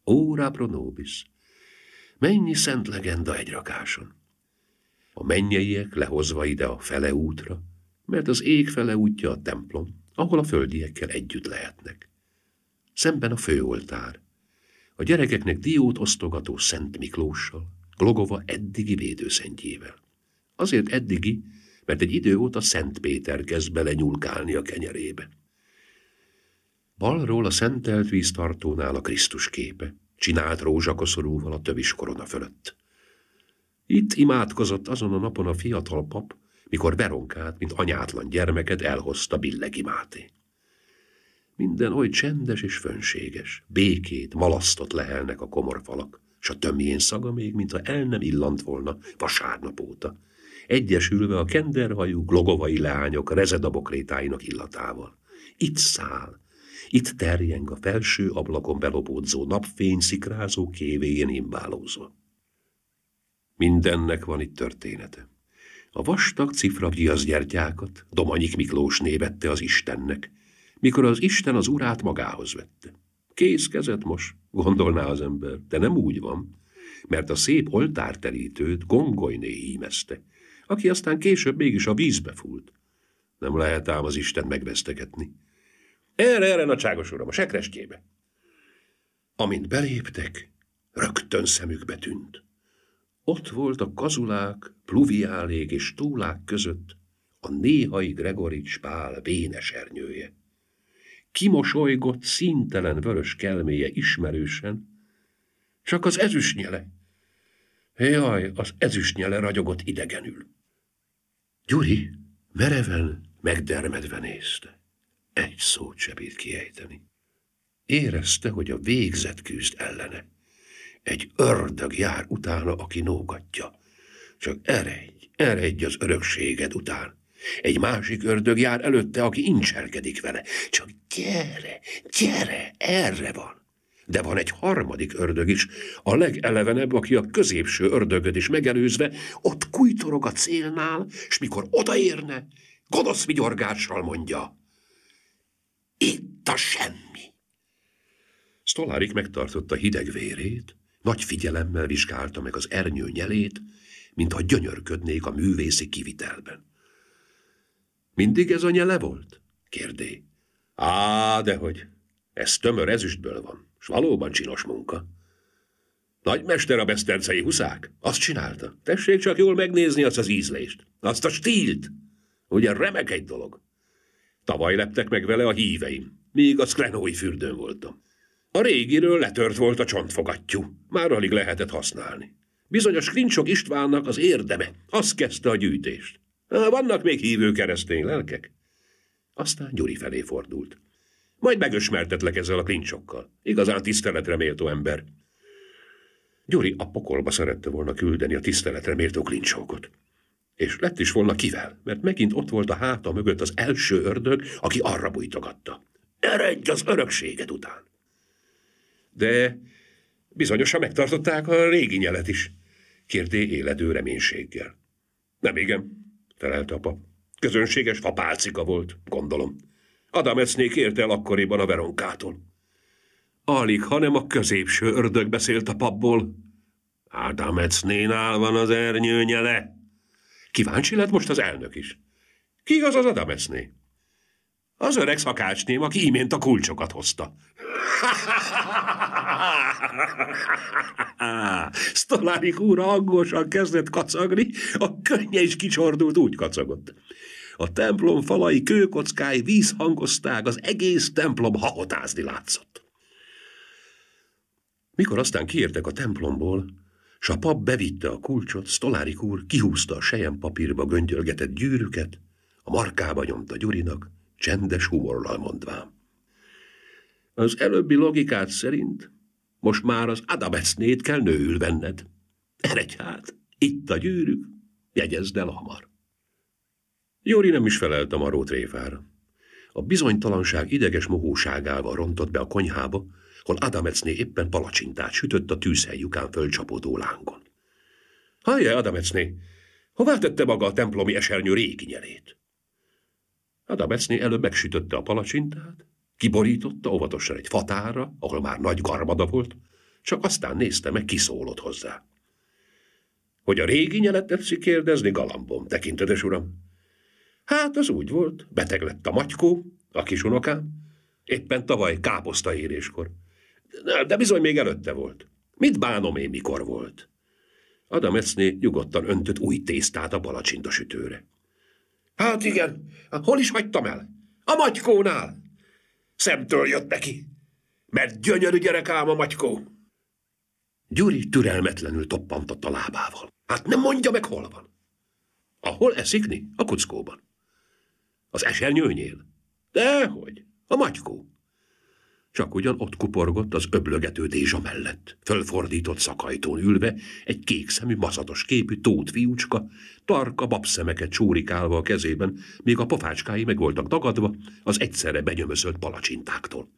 Ora pro nobis. Mennyi szent legenda egy rakáson. A mennyeiek lehozva ide a fele útra, mert az ég fele útja a templom, ahol a földiekkel együtt lehetnek. Szemben a főoltár, a gyerekeknek diót osztogató Szent Miklóssal, Glogova eddigi védőszentjével. Azért eddigi, mert egy idő óta Szent Péter kezd belenyúlkálni a kenyerébe. Balról a szentelt víztartónál a Krisztus képe, csinált rózsakoszorúval a tövis korona fölött. Itt imádkozott azon a napon a fiatal pap, mikor Veronkát, mint anyátlan gyermeket elhozta Billegi Máté. Minden oly csendes és fönséges, békét, malasztot lehelnek a komorfalak, s a tömjén szaga még, mintha el nem illant volna vasárnap óta, egyesülve a kenderhajú glogovai leányok rezedabokrétáinak illatával. Itt száll, itt terjeng a felső ablakon belopódzó napfény szikrázó kévéjén imbálózva. Mindennek van itt története. A vastag cifra viaszgyertyákat Domanyik Miklósné vette az Istennek, mikor az Isten az urát magához vette. Kész kezet mos, gondolná az ember, de nem úgy van, mert a szép oltárterítőt Gongolyné hímezte, aki aztán később mégis a vízbe fúlt. Nem lehet ám az Isten megvesztegetni. Erre, nagyságos uram, a sekreskébe. Amint beléptek, rögtön szemükbe tűnt. Ott volt a kazulák, pluviálék és túlák között a néhai Gregorics Pál vénesernyője. Kimosolygott, színtelen vörös kelméje ismerősen, csak az ezüstnyele. Jaj, az ezüstnyele ragyogott idegenül. Gyuri mereven, megdermedve nézte. Egy szót se bírt kiejteni. Érezte, hogy a végzet küzd ellene. Egy ördög jár utána, aki nógatja. Csak eredj az örökséged után. Egy másik ördög jár előtte, aki incselkedik vele. Csak gyere, erre van. De van egy harmadik ördög is, a legelevenebb, aki a középső ördögöt is megelőzve, ott kujtorog a célnál, s mikor odaérne, gonosz vigyorgással mondja: itt a semmi. Sztolárik megtartotta hideg vérét, nagy figyelemmel vizsgálta meg az ernyő nyelét, mintha gyönyörködnék a művészi kivitelben. Mindig ez a nyele volt? Kérdé. Á, dehogy. Ez tömör ezüstből van, s valóban csinos munka. Nagymester a besztercei huszák? Azt csinálta. Tessék csak jól megnézni azt az ízlést, azt a stílt. Ugye remek egy dolog. Tavaly leptek meg vele a híveim, míg a szklenói fürdőn voltam. A régiről letört volt a csontfogattyú, már alig lehetett használni. Bizonyos Klincsok Istvánnak az érdeme, az kezdte a gyűjtést. Vannak még hívő keresztény lelkek. Aztán Gyuri felé fordult. Majd megösmertetlek ezzel a Klincsokkal. Igazán tiszteletre méltó ember. Gyuri a pokolba szerette volna küldeni a tiszteletre méltó Klincsokot. És lett is volna kivel, mert megint ott volt a háta mögött az első ördög, aki arra bújtogatta. Eredj az örökséged után! De bizonyosan megtartották a régi nyelet is, kérdé éledő reménységgel. Nem igen, felelte a pap. Közönséges fapálcika volt, gondolom. Adamecné kérte el akkoriban a Veronkától. Alig, hanem a középső ördög beszélt a papból. Adamecnénál van az ernyő nyele. Kíváncsi lett most az elnök is. Ki az Adamecné? Az öreg szakácsném, aki imént a kulcsokat hozta. Sztolárik úr hangosan kezdett kacagni, a könnye is kicsordult, úgy kacagott. A templom falai kőkockái vízhangozták, az egész templom hahotázni látszott. Mikor aztán kiértek a templomból, s a pap bevitte a kulcsot, Sztolárik úr kihúzta a selyempapírba göngyölgetett gyűrűket, a markába nyomta Gyurinak, csendes humorral mondván. Az előbbi logikát szerint most már az Adamecnét kell nőül venned. Eredj hát, itt a gyűrűk, jegyezd el hamar. Gyuri nem is felelt a maró tréfára. A bizonytalanság ideges mohóságával rontott be a konyhába, hol Adamecné éppen palacsintát sütött a tűzhelyjukán fölcsapódó lángon. Hallja, Adamecné, hová tette maga a templomi esernyő régi nyelét? Adamecné előbb megsütötte a palacsintát, kiborította óvatosan egy fatára, ahol már nagy garmada volt, Csak aztán nézte meg, kiszólott hozzá. Hogy a régi nyelet tetszik kérdezni, galambom, tekintetes uram. Hát az úgy volt, beteg lett a Matykó, a kisunokám, éppen tavaly káposztaéréskor. De bizony még előtte volt. Mit bánom én, mikor volt? Adam Eszné nyugodtan öntött új tésztát a palacsintosütőre. Hát igen, hol is hagytam el? A Matykónál. Szemtől jött neki, mert gyönyörű gyerek ám a Matykó. Gyuri türelmetlenül toppantott a lábával. Hát nem mondja meg, hol van. Ahol eszikni? A kuckóban. Az esernyőnyél? Dehogy, a Matykó. Csak ugyan ott kuporgott az öblögető Dézsa mellett, fölfordított szakajtón ülve, egy kékszemű, maszatos képű Tóth fiúcska, tarka babszemeket csórikálva a kezében, míg a pofácskái meg voltak tagadva az egyszerre benyömöszölt palacsintáktól.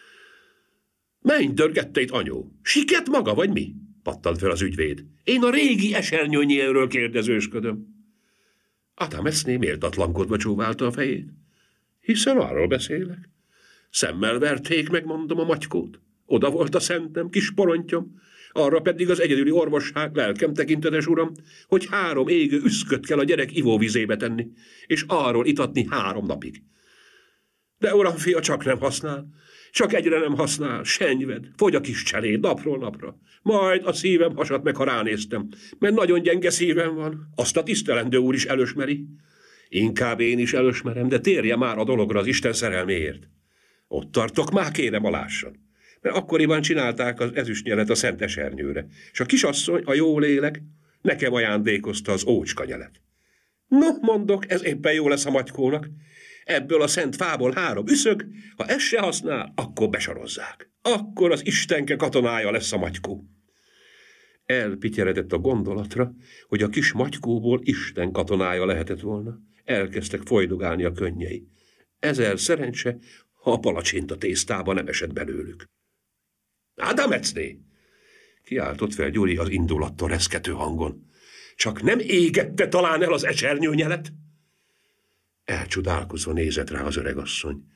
Menj, dörgette itt, anyó! Siket maga, vagy mi? Pattant fel az ügyvéd. Én a régi esernyőnyélről kérdezősködöm. Adam Eszné méltatlankodva csóválta a fejét. Hiszen arról beszélek. Szemmel verték meg, mondom, a Matykót. Oda volt a szentem, kis porontyom. Arra pedig az egyedüli orvosság, lelkem tekintetes uram, hogy 3 égő üszköt kell a gyerek ivóvizébe tenni, és arról itatni 3 napig. De uram fia csak nem használ, csak egyre nem használ, senyved, fogy a kis cseléd napról napra. Majd a szívem hasad meg, ha ránéztem, mert nagyon gyenge szívem van, azt a tisztelendő úr is elösmeri. Inkább én is elösmerem, de térje már a dologra az Isten szerelméért. Ott tartok, már kérem alásson. Mert akkoriban csinálták az ezüstnyelet a szent esernyőre, és a kisasszony, a jó lélek, nekem ajándékozta az ócska nyelet. No, mondok, ez éppen jó lesz a Matykónak. Ebből a szent fából 3 üszög, ha ezt se használ, akkor besorozzák. Akkor az Istenke katonája lesz a Matykó. Elpityeredett a gondolatra, hogy a kis Matykóból Isten katonája lehetett volna. Elkezdtek folydogálni a könnyei. Ezer szerencse, ha a palacsinta tésztába nem esett belőlük. Adam Eszné! Kiáltott fel Gyuri az indulattól reszkető hangon. Csak nem égette talán el az esernyőnyelet? Elcsodálkozva nézett rá az öregasszony.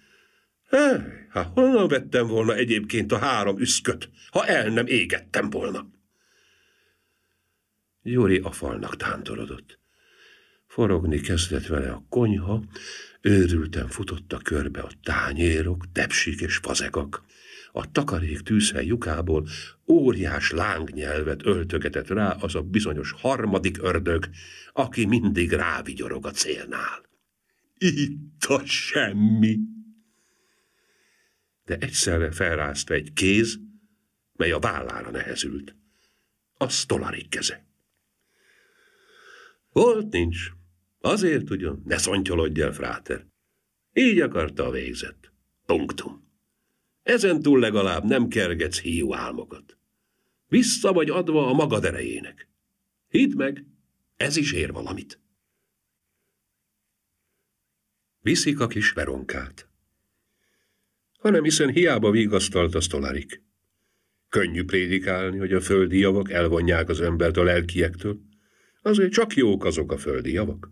Hát honnan vettem volna egyébként a 3 üszköt, ha el nem égettem volna? Gyuri a falnak tántorodott. Forogni kezdett vele a konyha, őrülten futott a körbe a tányérok, tepsik és fazekak. A takarék tűzhely lyukából óriás lángnyelvet öltögetett rá az a bizonyos 3. ördög, aki mindig rávigyorog a célnál. Itt a semmi! De egyszerre felrázta egy kéz, mely a vállára nehezült. A Sztolarik keze. Volt nincs. Azért ugyan, ne szontyolodj el, fráter. Így akarta a végzet. Punktum. Ezentúl legalább nem kergetsz hiú álmokat. Vissza vagy adva a magad erejének. Hidd meg, ez is ér valamit. Viszik a kis veronkát. Hanem hiszen hiába vigasztalt a Sztolarik. Könnyű prédikálni, hogy a földi javak elvonják az embert a lelkiektől. Azért csak jók azok a földi javak.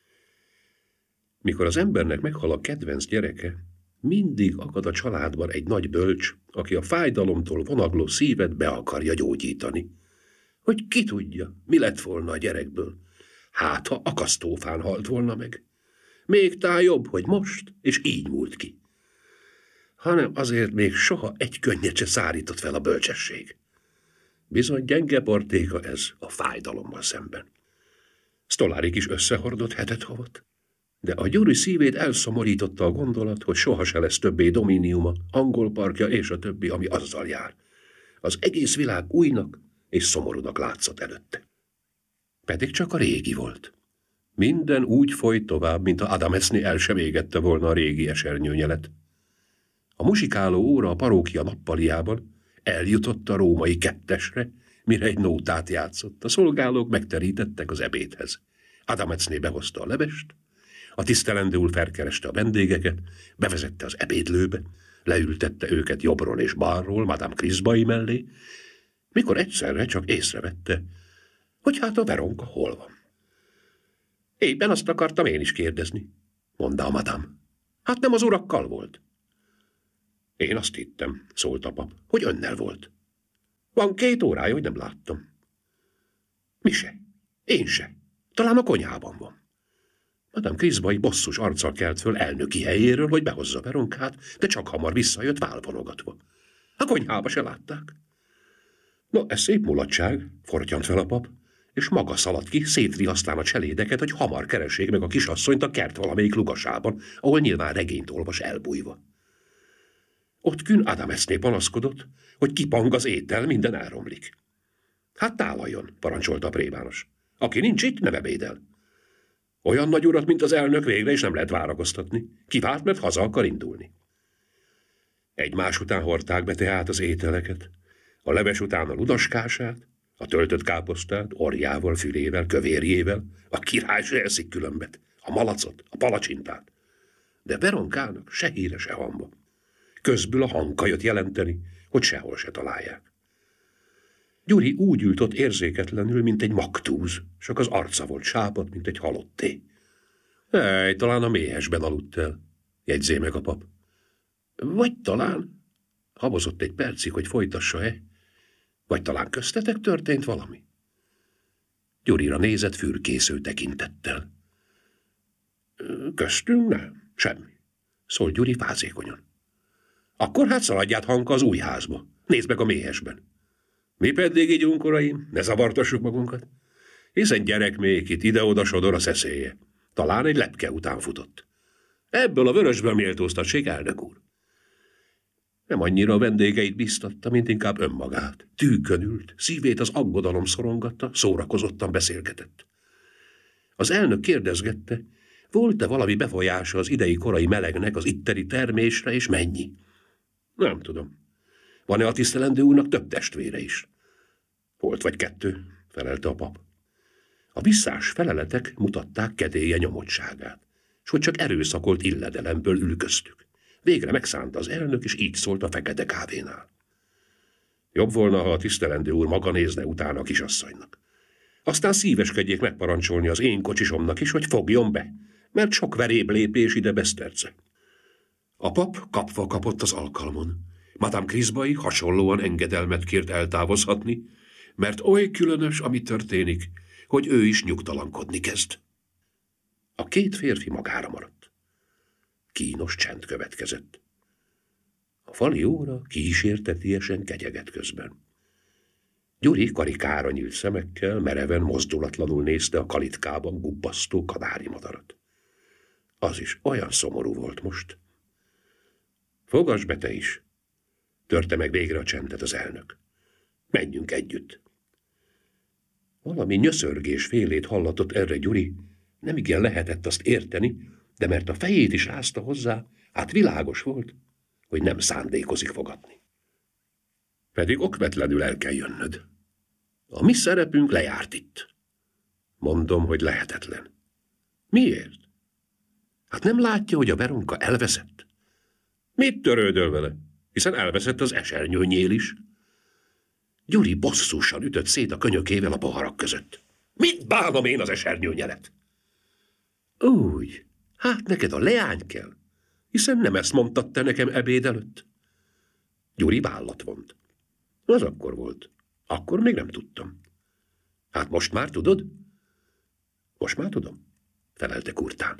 Mikor az embernek meghal a kedvenc gyereke, mindig akad a családban egy nagy bölcs, aki a fájdalomtól vonagló szívet be akarja gyógyítani. Hogy ki tudja, mi lett volna a gyerekből. Hát, ha akasztófán halt volna meg. Még tá jobb, hogy most, és így múlt ki. Hanem azért még soha egy könnyet se szárított fel a bölcsesség. Bizony gyenge portéka ez a fájdalommal szemben. Sztolarik is összehordott hetet-havat, de a Gyuri szívét elszomorította a gondolat, hogy soha se lesz többé domíniuma, angol parkja és a többi, ami azzal jár. Az egész világ újnak és szomorúnak látszott előtte. Pedig csak a régi volt. Minden úgy folyt tovább, mint ha Adam Eszné el sem égette volna a régi esernyőnyelet. A muzsikáló óra a parókia nappaliában eljutott a római 2-esre, mire egy nótát játszott. A szolgálók megterítettek az ebédhez. Adam Eszné behozta a levest, a tisztelendő úr felkereste a vendégeket, bevezette az ebédlőbe, leültette őket jobbról és balról Madame Kriszbai mellé, mikor egyszerre csak észrevette, hogy hát a Veronka hol van. Éppen azt akartam én is kérdezni, mondta a madame. Hát nem az urakkal volt? Én azt hittem, szólt a pap, hogy önnel volt. Van 2 órája, hogy nem láttam. Mi se. Én se. Talán a konyhában van. Madame Crisbay bosszus arccal kelt föl elnöki helyéről, hogy behozza Veronkát, de csak hamar visszajött válvonogatva. A konyhába se látták. No, ez szép mulatság, fortyant fel a pap, és maga szaladt ki, szétriasztán a cselédeket, hogy hamar keressék meg a kisasszonyt a kert valamelyik lugasában, ahol nyilván regényt olvas elbújva. Ott kün Adamecné panaszkodott, hogy kipang az étel, minden elromlik. Hát tálaljon, parancsolta a plébános. Aki nincs itt, nem ebédel. Olyan nagy urat, mint az elnök, végre is nem lehet várakoztatni. Kivált, mert haza akar indulni. Egymás után hordták be tehát az ételeket, a leves után a ludaskását, a töltött káposztát, orjával, fülével, kövérjével, a király se eszik különbet, a malacot, a palacsintát. De Veronkának se híre, se hamba. Közből a Hanka jött jelenteni, hogy sehol se találják. Gyuri úgy ült ott érzéketlenül, mint egy maktúz, csak az arca volt sápadt, mint egy halotté. Talán a méhesben aludt el, jegyzé meg a pap. Vagy talán, habozott egy percig, hogy folytassa-e, vagy talán köztetek történt valami? Gyurira nézett fürkésző tekintettel. Köztünk nem, semmi, szólt Gyuri fázékonyan. Akkor hát szaladját Hanka az új házba, nézd meg a méhesben. Mi pedig ígyunk, uraim, ne zavartassuk magunkat. Hiszen gyerek még itt ide-oda sodor a szeszélye. Talán egy lepke után futott. Ebből a vörösből méltóztassék, elnök úr. Nem annyira a vendégeit biztatta, mint inkább önmagát. Tűkön ült, szívét az aggodalom szorongatta, szórakozottan beszélgetett. Az elnök kérdezgette, volt-e valami befolyása az idei korai melegnek az itteni termésre, és mennyi? Nem tudom. Van-e a tisztelendő úrnak több testvére is? Volt vagy 2, felelte a pap. A visszás feleletek mutatták kedélye nyomottságát, s hogy csak erőszakolt illedelemből ül köztük. Végre megszánta az elnök, és így szólt a fekete kávénál. Jobb volna, ha a tisztelendő úr maga nézne utána a kisasszonynak. Aztán szíveskedjék megparancsolni az én kocsisomnak is, hogy fogjon be, mert sok veréb lépés ide Beszterce. A pap kapva kapott az alkalmon. Madame Crisbay hasonlóan engedelmet kért eltávozhatni, mert oly különös, ami történik, hogy ő is nyugtalankodni kezd. A 2 férfi magára maradt. Kínos csend következett. A fali óra kísértetiesen ketyegett közben. Gyuri karikára nyílt szemekkel, mereven, mozdulatlanul nézte a kalitkában gubbasztó kanári madarat. Az is olyan szomorú volt most. Fogass be te is, törte meg végre a csendet az elnök. Menjünk együtt. Valami nyöszörgés félét hallatott erre Gyuri, nem igen lehetett azt érteni, de mert a fejét is rázta hozzá, hát világos volt, hogy nem szándékozik fogadni. Pedig okvetlenül el kell jönnöd. A mi szerepünk lejárt itt. Mondom, hogy lehetetlen. Miért? Hát nem látja, hogy a Veronka elveszett? Mit törődöl vele? Hiszen elveszett az esernyőnyél is. Gyuri bosszúsan ütött szét a könyökével a poharak között. Mit bánom én az esernyőnyelet? Úgy, hát neked a leány kell, hiszen nem ezt mondtad te nekem ebéd előtt. Gyuri vállat vont. Az akkor volt. Akkor még nem tudtam. Hát most már tudod? Most már tudom, felelte kurtán.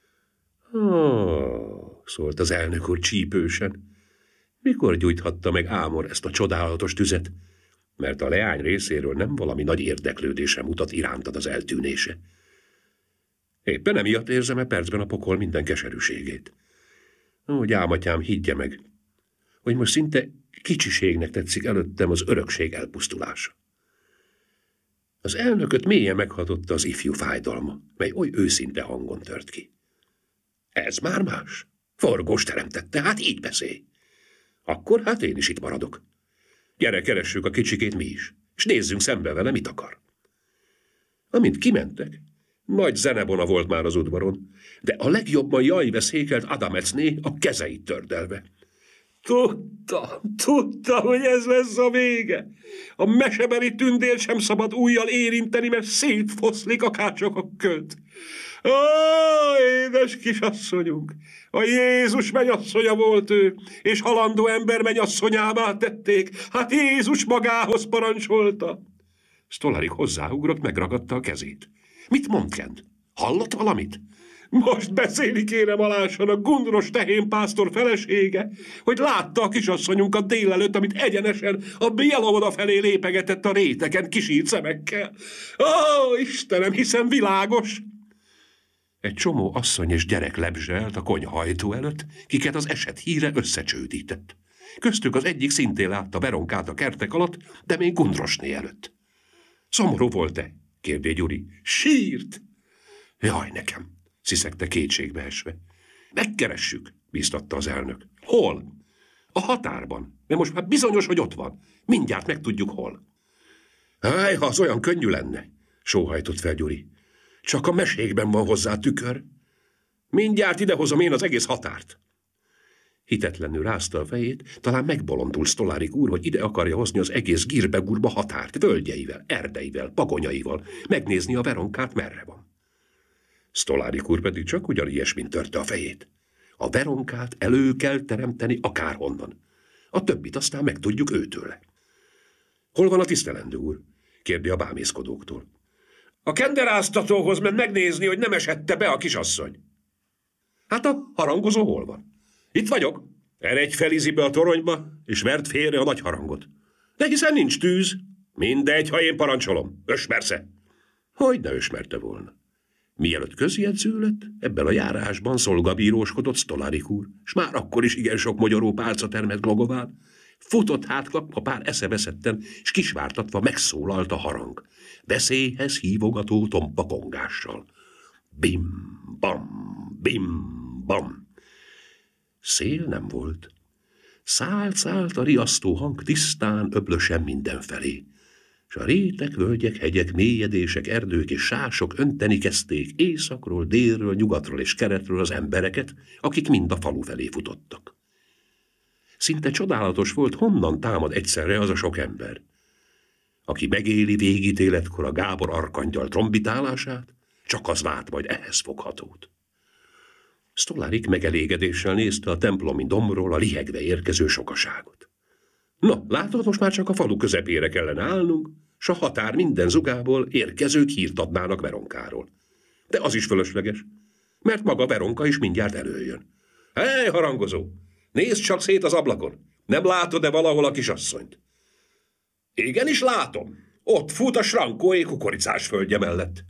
Szólt az elnök úr csípősen. Mikor gyújthatta meg Ámor ezt a csodálatos tüzet? Mert a leány részéről nem valami nagy érdeklődésre mutat irántad az eltűnése. Éppen emiatt érzem percben a pokol minden keserűségét. Ó, gyámatyám, higgye meg, hogy most szinte kicsiségnek tetszik előttem az örökség elpusztulása. Az elnököt mélyen meghatotta az ifjú fájdalma, mely oly őszinte hangon tört ki. Ez már más. Forgós teremtette, hát így beszélj. Akkor hát én is itt maradok. Gyere, keressük a kicsikét mi is, és nézzünk szembe vele, mit akar. Amint kimentek, nagy zenebona volt már az udvaron, de a legjobban jajveszékelt Adamecné a kezeit tördelve. Tudtam, hogy ez lesz a vége. A mesebeli tündér sem szabad ujjal érinteni, mert szétfoszlik akárcsak a köd. Ó, édes kisasszonyunk! A Jézus mennyasszonya volt ő, és halandó ember mennyasszonyává tették. Hát Jézus magához parancsolta. Stolarik hozzáugrott, megragadta a kezét. Mit mond Kent? Hallott valamit? Most beszéli, kérem, alássan a Gundros tehénpásztor felesége, hogy látta a kisasszonyunkat délelőtt, amit egyenesen a Bielovoda felé lépegetett a réteken kisírt szemekkel. Ó, Istenem, hiszen világos! Egy csomó asszony és gyerek lebzselt a konyhajtó előtt, kiket az eset híre összecsődített. Köztük az egyik szintén látta Veronkát a kertek alatt, de még Gundrosné előtt. Szomorú volt-e? Kérdé Gyuri. Sírt! Jaj, nekem! Sziszegte kétségbe esve. Megkeressük, bíztatta az elnök. Hol? A határban. De most már bizonyos, hogy ott van. Mindjárt megtudjuk hol. Háj, ha az olyan könnyű lenne, sóhajtott fel Gyuri. Csak a mesékben van hozzá tükör. Mindjárt idehozom én az egész határt. Hitetlenül rázta a fejét, talán megbolondul Sztolárik úr, hogy ide akarja hozni az egész Girbegurba határt, völgyeivel, erdeivel, pagonyaival, megnézni a Veronkát merre van. Sztolárik úr pedig csak ugyan ilyesmint törte a fejét. A Veronkát elő kell teremteni akárhonnan. A többit aztán megtudjuk őtőle. Hol van a tisztelendő úr? Kérdi a bámészkodóktól. A kenderáztatóhoz ment megnézni, hogy nem esette be a kisasszony. Hát a harangozó hol van? Itt vagyok. Eredj fel Izibe a toronyba, és verd félre a nagy harangot. De hiszen nincs tűz. Mindegy, ha én parancsolom. Ösmersze. Hogyne ösmerte volna. Mielőtt közjegyző lett, ebben a járásban szolgabíróskodott Sztolárik úr, s már akkor is igen sok magyaró pálca termett Glogován. Futott hátkapva pár eszeveszetten, s kisvártatva megszólalt a harang. Veszélyhez hívogató tompa kongással. Bim, bam, bim, bam. Szél nem volt. Szállt a riasztó hang tisztán, öblösen mindenfelé. S a rétek, völgyek, hegyek, mélyedések, erdők és sások önteni kezdték északról, délről, nyugatról és keletről az embereket, akik mind a falu felé futottak. Szinte csodálatos volt, honnan támad egyszerre az a sok ember. Aki megéli végítéletkor a Gábor arkangyal trombitálását, csak az lát majd ehhez foghatót. Sztolárik megelégedéssel nézte a templomi dombról a lihegve érkező sokaságot. No, látod, most már csak a falu közepére kellene állnunk, s a határ minden zugából érkezők hírt adnának Veronkáról. De az is fölösleges, mert maga Veronka is mindjárt előjön. Hely, harangozó! Nézd csak szét az ablakon! Nem látod-e valahol a kisasszonyt? Igenis látom! Ott fut a Srankóé kukoricás földje mellett.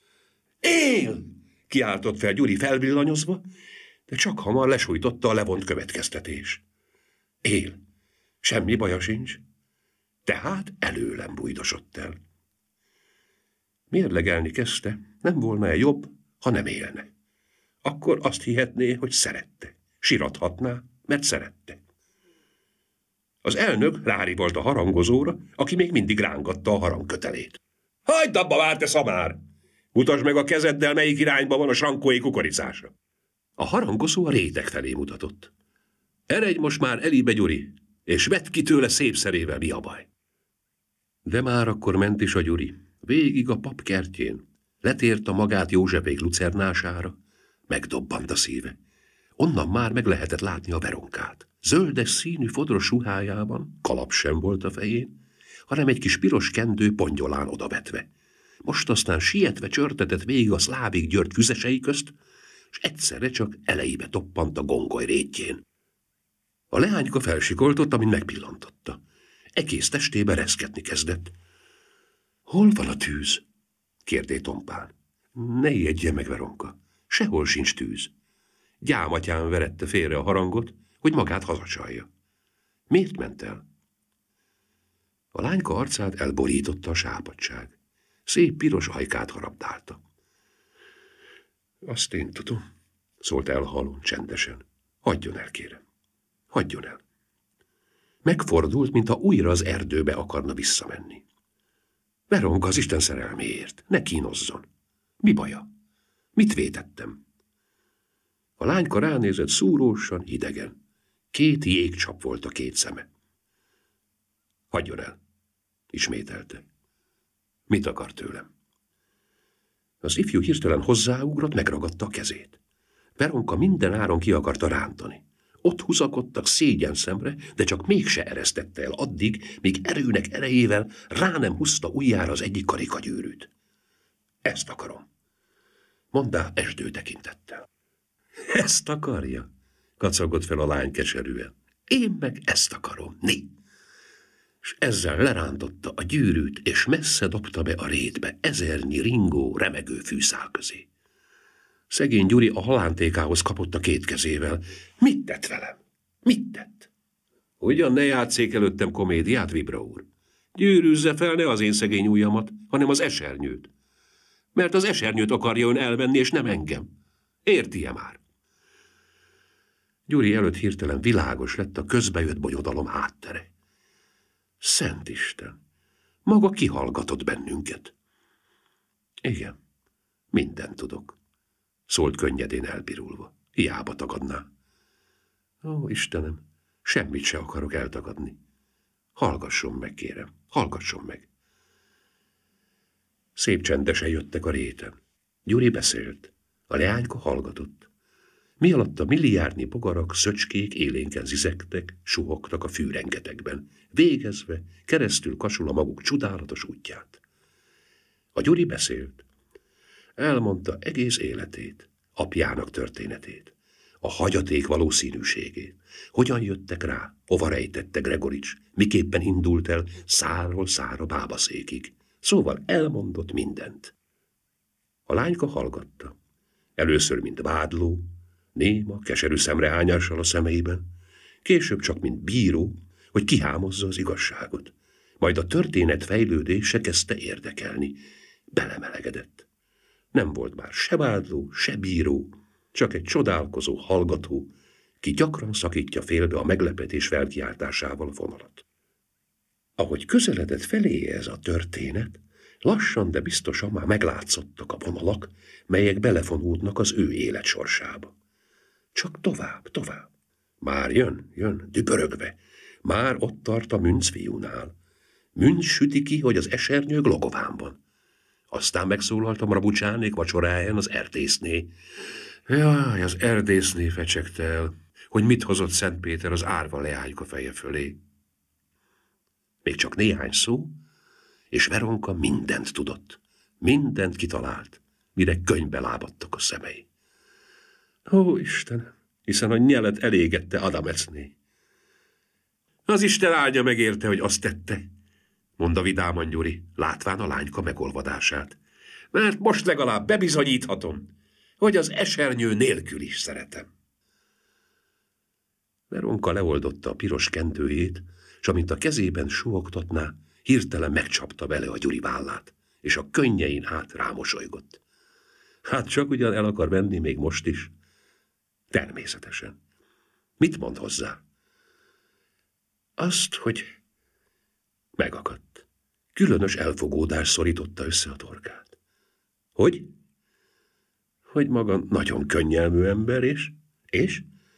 Él! Kiáltott fel Gyuri felvillanyozva, de csak hamar lesújtotta a levont következtetés. Él! Semmi baja sincs. Tehát előlem bújdosott el. Mérlegelni kezdte, nem volna-e jobb, ha nem élne. Akkor azt hihetné, hogy szerette. Sirathatná, mert szerette. Az elnök rárivolt a harangozóra, aki még mindig rángatta a harangkötelét. Hagyd abba már, te szamár! Mutasd meg a kezeddel, melyik irányba van a Srankóé kukoricása. A harangozó a rétek felé mutatott. Eredj most már elébe, Gyuri, és vedd ki tőle szép szerével, mi a baj. De már akkor ment is a Gyuri, végig a pap kertjén. Letért a magát Józsefék lucernására, megdobbant a szíve. Onnan már meg lehetett látni a Veronkát. Zöldes színű fodros ruhájában, kalap sem volt a fején, hanem egy kis piros kendő pongyolán odavetve. Most aztán sietve csörtetett végig a Szlávik György füzesei közt, és egyszerre csak elejébe toppant a gongoly rétjén. A leányka felsikoltott, amint megpillantotta. Egész testébe reszketni kezdett. Hol van a tűz? Kérdé tompán. Ne ijedje meg, Veronka, sehol sincs tűz. Gyámatyán verette félre a harangot, hogy magát hazacsalja. Miért ment el? A lányka arcát elborította a sápadtság. Szép piros ajkát harabdálta. Azt én tudom, szólt el halón csendesen. Hagyjon el, kérem. Hagyjon el. Megfordult, mintha újra az erdőbe akarna visszamenni. Veronka, az Isten szerelméért, ne kínozzon. Mi baja? Mit vétettem? A lányka ránézett szúrósan, hidegen. 2 jégcsap volt a 2 szeme. Hagyjon el, ismételte. Mit akar tőlem? Az ifjú hirtelen hozzáugrott, megragadta a kezét. Veronka minden áron ki akarta rántani. Ott húzakodtak szégyenszemre, de csak mégse eresztette el addig, míg erőnek erejével rá nem húzta ujjára az egyik karikagyűrűt. Ezt akarom, mondta esdő tekintettel. Ezt akarja? Kacagott fel a lány keserűen. Én meg ezt akarom, né! És ezzel lerántotta a gyűrűt, és messze dobta be a rétbe 1000 ringó, remegő fűszál közé. Szegény Gyuri a halántékához kapott a 2 kezével. Mit tett velem? Mit tett? Ugyan ne játsszék előttem komédiát, Vibra úr. Gyűrűzze fel ne az én szegény ujjamat, hanem az esernyőt. Mert az esernyőt akarja ön elvenni, és nem engem. Érti-e már? Gyuri előtt hirtelen világos lett a közbejött bonyodalom háttere. Szent Isten! Maga kihallgatott bennünket. Igen, mindent tudok, szólt könnyedén elpirulva. Hiába tagadná. Ó, Istenem, semmit se akarok eltagadni. Hallgasson meg, kérem, hallgasson meg. Szép csendesen jöttek a réten. Gyuri beszélt, a leányka hallgatott. Mi alatt a milliárdnyi bogarak, szöcskék élénken zizegtek, suhogtak a fűrengetegben, végezve keresztül kasul a maguk csodálatos útját. A Gyuri beszélt. Elmondta egész életét, apjának történetét, a hagyaték valószínűségét, hogyan jöttek rá, hova rejtette Gregorics, miképpen indult el szárról szárra bábaszékig. Szóval elmondott mindent. A lányka hallgatta. Először, mint vádló, néma, keserű szemrehányással a szemeiben, később csak mint bíró, hogy kihámozza az igazságot. Majd a történet fejlődése kezdte érdekelni. Belemelegedett. Nem volt már se vádló, se bíró, csak egy csodálkozó hallgató, ki gyakran szakítja félbe a meglepetés felkiáltásával a vonalat. Ahogy közeledett felé ez a történet, lassan, de biztosan már meglátszottak a vonalak, melyek belefonódnak az ő életsorsába. Csak tovább, tovább. Már jön, dübörögve. Már ott tart a Münc fiúnál. Münc süti ki, hogy az esernyő Glogován van. Aztán megszólaltam Rabucsánék vacsoráján az erdészné. Jaj, az erdészné fecsegte el, hogy mit hozott Szent Péter az árva leányka feje fölé. Még csak néhány szó, és Veronka mindent tudott, mindent kitalált, mire könyvbe lábadtak a szemei. Ó, Istenem, hiszen a nyelet elégette Adamecné. Az Isten áldja meg érte, hogy azt tette, mondta vidáman Gyuri, látván a lányka megolvadását. Mert most legalább bebizonyíthatom, hogy az esernyő nélkül is szeretem. Veronka leoldotta a piros kendőjét, s amint a kezében suhogtatná, hirtelen megcsapta bele a Gyuri vállát, és a könnyein át rámosolygott. Hát csak ugyan el akar venni még most is. Természetesen. Mit mond hozzá? Azt, hogy megakadt. Különös elfogódás szorította össze a torkát. Hogy? Hogy maga nagyon könnyelmű ember, és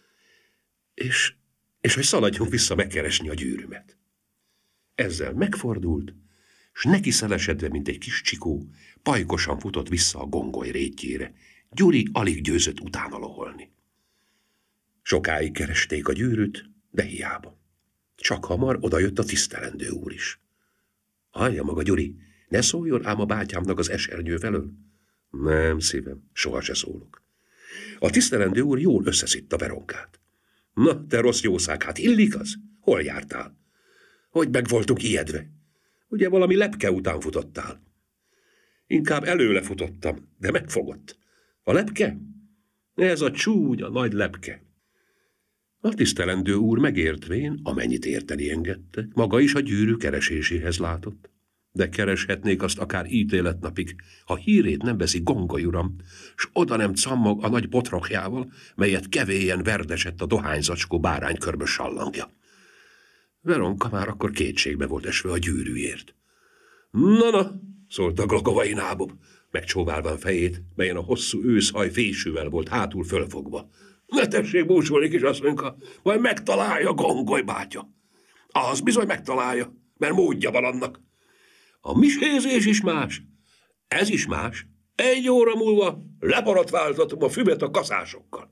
hogy szaladjunk vissza megkeresni a gyűrűmet. Ezzel megfordult, s neki szelesedve, mint egy kis csikó, pajkosan futott vissza a gongoly rétjére. Gyuri alig győzött utána loholni. Sokáig keresték a gyűrűt, de hiába. Csak hamar odajött a tisztelendő úr is. Hallja maga, Gyuri, ne szóljon ám a bátyámnak az esernyő felől. Nem, szívem, soha se szólok. A tisztelendő úr jól összeszitta Veronkát. Na, te rossz jószág, hát illik az? Hol jártál? Hogy meg voltunk ijedve? Ugye valami lepke után futottál? Inkább előle futottam, de megfogott. A lepke? Ez a csúnya nagy lepke. A tisztelendő úr megértvén, amennyit érteni engedte, maga is a gyűrű kereséséhez látott. De kereshetnék azt akár ítéletnapig, ha hírét nem veszi Gongoly uram, s oda nem cammog a nagy botrokjával, melyet kevélyen verdesett a dohányzacskó báránykörbös sallangja. Veronka már akkor kétségbe volt esve a gyűrűért. Na, szólt a glogovai nábob, megcsóválva a fejét, melyen a hosszú őszhaj fésűvel volt hátul fölfogva. Ne tessék búsulni, kisasszonyka, majd megtalálja Gongoly bátya. Az bizony megtalálja, mert módja van annak. A misézés is más, ez is más. 1 óra múlva leborotváltatom a füvet a kaszásokkal.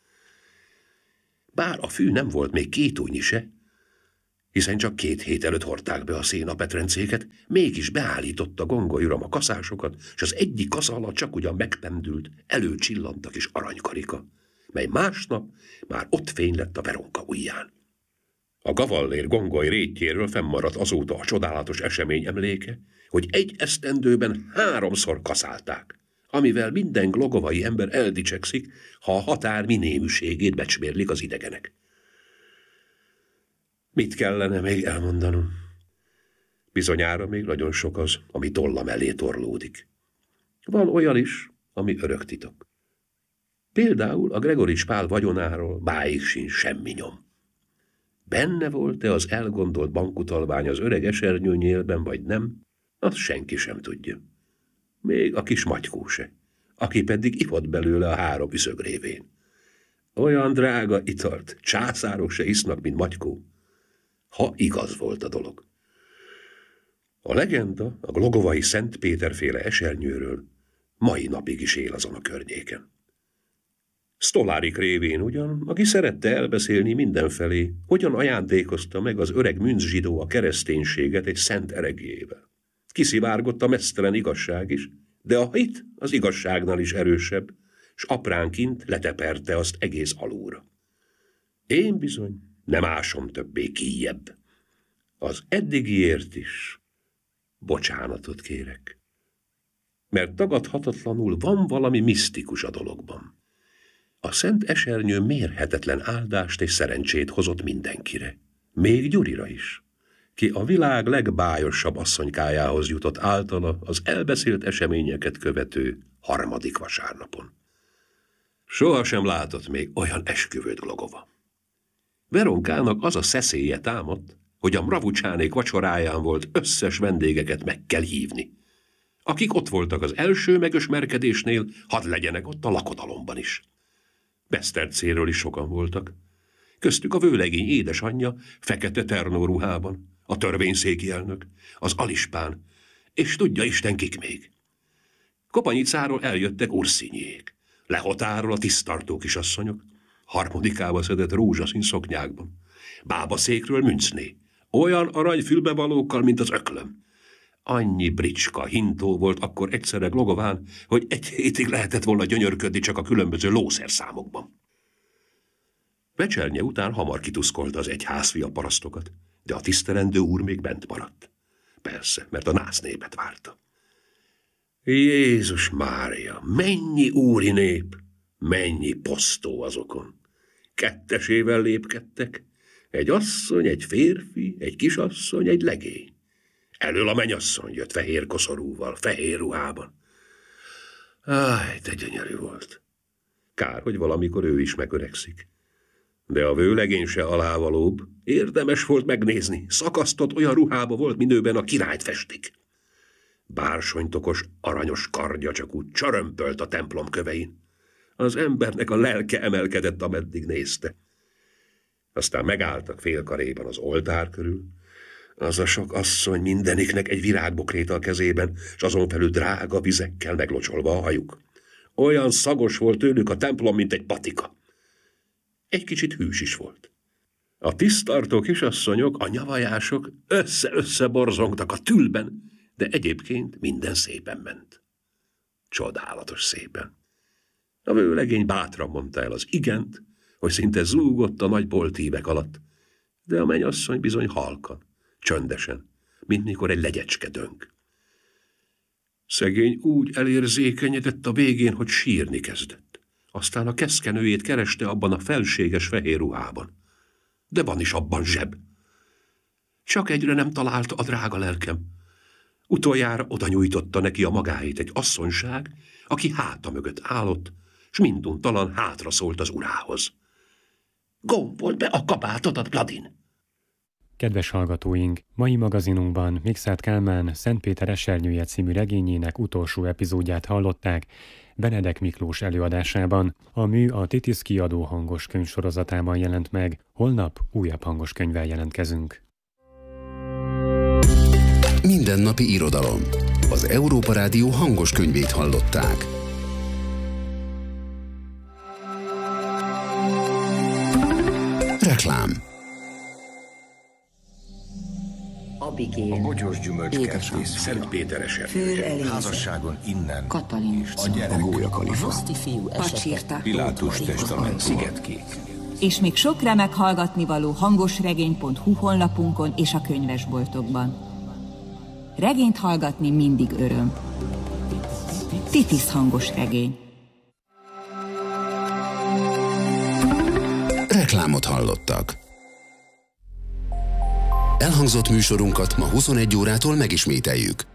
Bár a fű nem volt még 2 ujnyi se, hiszen csak 2 hét előtt hordták be a szénapetrencéket, mégis beállította Gongoly uram a kaszásokat, és az egyik kasza alatt csak ugyan megpendült, előcsillant a kis aranykarika, mely másnap már ott fény lett a Veronka ujján. A gavallér Gongoly rétjéről fennmaradt azóta a csodálatos esemény emléke, hogy 1 esztendőben 3-szor kaszálták, amivel minden glogovai ember eldicsekszik, ha a határ minéműségét becsmérlik az idegenek. Mit kellene még elmondanom? Bizonyára még nagyon sok az, ami tollam elé torlódik. Van olyan is, ami örök titok. Például a Gregorics Pál vagyonáról máig sincs semmi nyom. Benne volt-e az elgondolt bankutalvány az öreg esernyőnyélben, vagy nem, azt senki sem tudja. Még a kis Matykó se, aki pedig ivott belőle a 3 üszög révén. Olyan drága italt császárok se isznak, mint Matykó, ha igaz volt a dolog. A legenda a glogovai Szent Péterféle esernyőről mai napig is él azon a környéken. Sztolárik révén ugyan, aki szerette elbeszélni mindenfelé, hogyan ajándékozta meg az öreg Münc zsidó a kereszténységet egy szent eregjével. Kiszivárgott a meztelen igazság is, de a hit az igazságnál is erősebb, s apránként leteperte azt egész alulra. Én bizony nem ásom többé kijjebb. Az eddigiért is bocsánatot kérek. Mert tagadhatatlanul van valami misztikus a dologban. A szent esernyő mérhetetlen áldást és szerencsét hozott mindenkire, még Gyurira is, ki a világ legbájosabb asszonykájához jutott általa az elbeszélt eseményeket követő 3. vasárnapon. Soha sem látott még olyan esküvőt Glogova. Veronkának az a szeszélye támadt, hogy a Mravucsánék vacsoráján volt összes vendégeket meg kell hívni. Akik ott voltak az első megösmerkedésnél, hadd legyenek ott a lakodalomban is. Besztercéről is sokan voltak. Köztük a vőlegény édesanyja fekete ternó ruhában, a törvényszéki elnök, az alispán, és tudja Isten kik még. Kopanyicáról eljöttek Urszínyiék, Lehotáról a tisztartó kisasszonyok, harmadikába szedett rózsaszín szoknyákban, bábaszékről Müncné, olyan aranyfülbevalókkal, mint az öklöm. Annyi bricska, hintó volt akkor egyszerre Glogován, hogy 1 hétig lehetett volna gyönyörködni csak a különböző lószerszámokban. Vecsernye után hamar kituszkolta az egyházfia parasztokat, de a tisztelendő úr még bent maradt. Persze, mert a násznépet várta. Jézus Mária, mennyi úri nép, mennyi posztó azokon. 2-esével lépkedtek, egy asszony, egy férfi, egy kisasszony, egy legény. Elől a mennyasszony jött fehér koszorúval, fehér ruhában. Áj, de gyönyörű volt. Kár, hogy valamikor ő is megöregszik. De a vőlegény se alávalóbb, érdemes volt megnézni, szakasztott olyan ruhába volt, minőben a királyt festik. Bársonytokos, aranyos kardja csak úgy csörömpölt a templom kövein. Az embernek a lelke emelkedett, ameddig nézte. Aztán megálltak félkaréban az oltár körül, az a sok asszony mindeniknek egy virágbokréta a kezében, s azon felül drága vizekkel meglocsolva a hajuk. Olyan szagos volt tőlük a templom, mint egy patika. Egy kicsit hűs is volt. A tisztartó kisasszonyok, a nyavajások össze-össze borzongtak a tülben, de egyébként minden szépen ment. Csodálatos szépen. A vőlegény bátran mondta el az igent, hogy szinte zúgott a nagy boltívek alatt, de a mennyasszony bizony halkan, csöndesen, mint mikor egy legyecske dönk. Szegény úgy elérzékenyedett a végén, hogy sírni kezdett. Aztán a keszkenőjét kereste abban a felséges fehér ruhában. De van is abban zseb. Csak egyre nem találta a drága lelkem. Utoljára oda nyújtotta neki a magáét egy asszonyság, aki háta mögött állott, s minduntalan hátra szólt az urához. Gombold be a kabátodat, Vladin! Kedves hallgatóink, mai magazinunkban Mikszáth Kálmán Szentpéter esernyője című regényének utolsó epizódját hallották Benedek Miklós előadásában. A mű a Titisz kiadó hangos könyvsorozatában jelent meg, holnap újabb hangos könyvvel jelentkezünk. Mindennapi irodalom. Az Európa Rádió hangos könyvét hallották. Reklám. Abigél, a bogyós gyümölcskertész, Szentpéter esernyője. Főr Elézer, házasságon innen, Katalin, a gyerek, a Roszti fiú esete, Pilátus testament, Szigetkék. És még sok remek hallgatnivaló hangosregény.hu honlapunkon és a könyvesboltokban. Regényt hallgatni mindig öröm. Titisz hangos regény. Reklámot hallottak. Elhangzott műsorunkat ma 21 órától megismételjük.